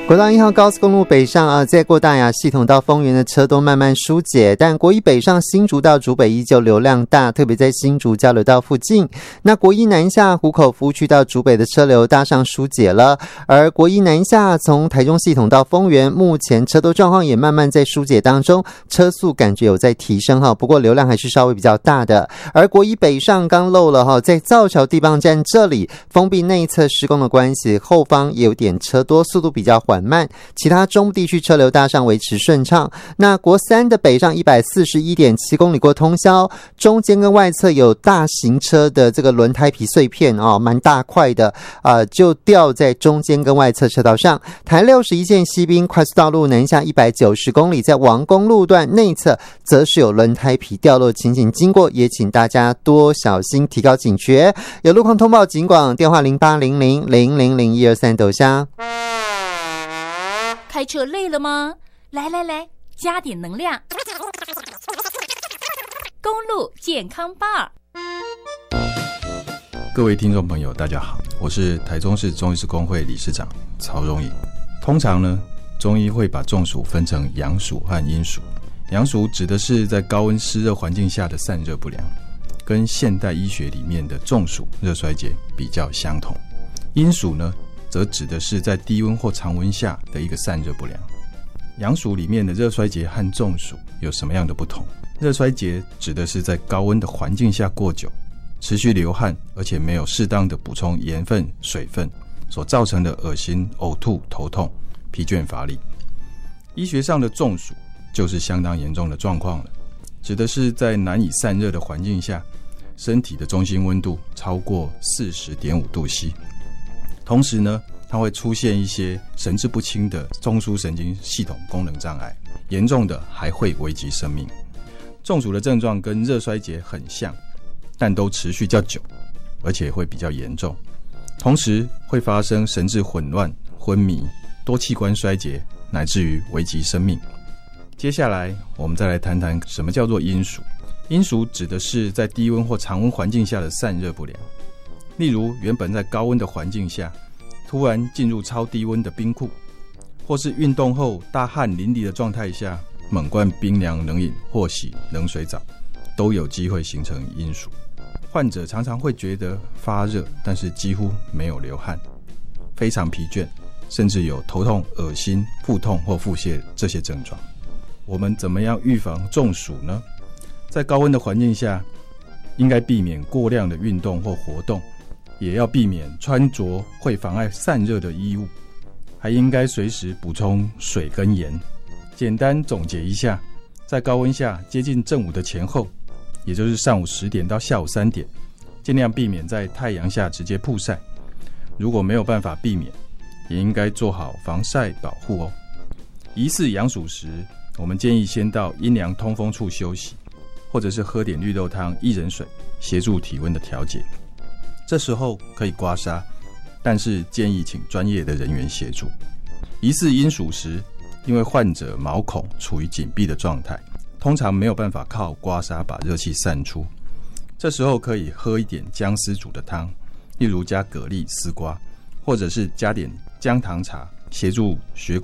国道1号高速公路北上在过大雅系统到丰原的车都慢慢疏解，但国一北上新竹到竹北依旧流量大，特别在新竹交流道附近。那国一南下湖口服务区到竹北的车流大上疏解了，而国一南下从台中系统到丰原，目前车多状况也慢慢在疏解当中，车速感觉有在提升不过流量还是稍微比较大的。而国一北上刚漏了在造桥地磅站这里封闭内侧施工的关系，后方也有点车多，速度比较缓慢，其他中部地区车流大上维持顺畅。那国三的北上 141.7 公里过通霄，中间跟外侧有大型车的这个轮胎皮碎片蛮大块的就掉在中间跟外侧车道上。台61线西滨快速道路南下190公里，在王公路段内侧则是有轮胎皮掉落情形经过，也请大家多小心，提高警觉。有路况通报警广电话0800000123斗虾。 开车累了吗？来，加点能量。公路健康吧。 各位听众朋友大家好，我是台中市中医师公会理事长曹荣义。通常呢，中医会把中暑分成阳暑和阴暑。阳暑指的是在高温湿热环境下的散热不良，跟现代医学里面的中暑热衰竭比较相同。阴暑呢，则指的是在低温或常温下的一个散热不良。阳暑里面的热衰竭和中暑有什么样的不同？热衰竭指的是在高温的环境下过久，持续流汗，而且没有适当的补充盐分、水分所造成的恶心、呕吐、头痛、疲倦乏力。医学上的中暑就是相当严重的状况了，指的是在难以散热的环境下，身体的中心温度超过 40.5 度 C。同时呢，它会出现一些神志不清的中枢神经系统功能障碍，严重的还会危及生命。中暑的症状跟热衰竭很像，但都持续较久，而且会比较严重。同时会发生神志混乱、昏迷、多器官衰竭，乃至于危及生命。接下来我们再来谈谈什么叫做阴暑。阴暑指的是在低温或常温环境下的散热不良，例如原本在高温的环境下突然进入超低温的冰库，或是运动后大汗淋漓的状态下猛灌冰凉冷饮或洗冷水澡，都有机会形成阴暑。患者常常会觉得发热，但是几乎没有流汗，非常疲倦，甚至有头痛、恶心、腹痛或腹泻这些症状。我们怎么样预防中暑呢？在高温的环境下，应该避免过量的运动或活动，也要避免穿着会妨碍散热的衣物，还应该随时补充水跟盐。简单总结一下，在高温下接近正午的前后，也就是上午10点到下午3点，尽量避免在太阳下直接曝晒。如果没有办法避免，也应该做好防晒保护哦。疑似阳暑时，我们建议先到阴凉通风处休息，或者是喝点绿豆汤、薏仁水，协助体温的调节。这时候可以刮痧，但是建议请专业的人员协助。疑似阴暑时，因为患者毛孔处于紧闭的状态，通常没有办法靠刮痧把热气散出。这时候可以喝一点姜丝煮的汤，例如加蛤蜊、丝瓜，或者是加点姜糖茶，协助血管